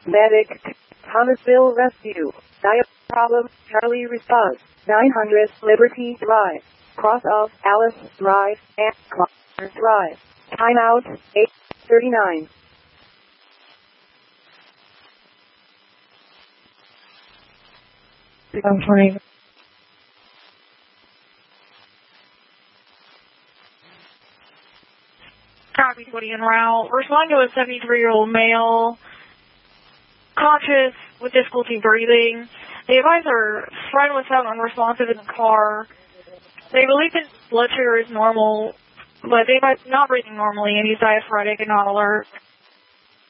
Medic. Thomasville Rescue. Dial problem. Charlie response. 900 Liberty Drive. Cross of Alice Drive and Clark Drive. Timeout 8:39. I'm funny. Copy 20 en route. Respond to a 73-year-old male, conscious with difficulty breathing. The advisor, friend was found unresponsive in the car. They believe his blood sugar is normal, but they might not breathing normally, and he's diaphoretic and not alert.